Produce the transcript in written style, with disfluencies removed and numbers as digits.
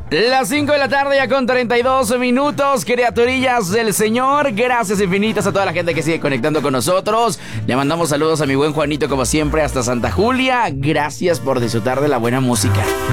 Las 5 de la tarde ya con 32 minutos, criaturillas del Señor. Gracias infinitas a toda la gente que sigue conectando con nosotros. Le mandamos saludos a mi buen Juanito como siempre hasta Santa Julia. Gracias por disfrutar de la buena música.